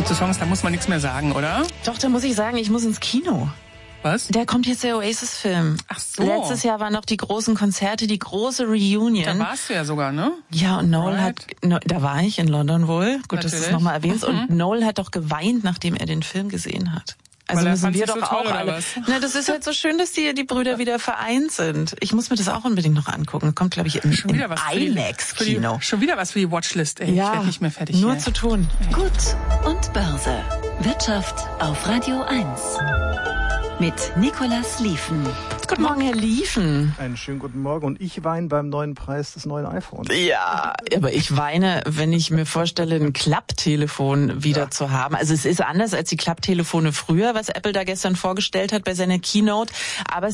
Zu Songs, da muss man nichts mehr sagen, oder? Doch, da muss ich sagen, ich muss ins Kino. Was? Da kommt jetzt der Oasis-Film. Ach so. Letztes Jahr waren noch die großen Konzerte, die große Reunion. Da warst du ja sogar, ne? Ja, und Noel da war ich in London wohl. Gut, Natürlich. dass du es nochmal erwähnst. Und Noel hat doch geweint, nachdem er den Film gesehen hat. Also Weil er müssen fand wir sich doch so toll, auch alle. oder was? Na, das ist halt so schön, dass die Brüder wieder vereint sind. Ich muss mir das auch unbedingt noch angucken. Kommt, glaube ich, im IMAX-Kino. Schon wieder was für die Watchlist, ey. Ja, ich werde nicht mehr fertig. nur ey. zu tun. Gut und Börse. Wirtschaft auf Radio 1. Mit Nicolas Liefen. Guten Morgen, Herr Liefen. Einen schönen guten Morgen. Und ich weine beim neuen Preis des neuen iPhones. Ja, aber ich weine, wenn ich mir vorstelle, ein Klapptelefon wieder zu haben. Also es ist anders als die Klapptelefone früher, was Apple da gestern vorgestellt hat bei seiner Keynote. Aber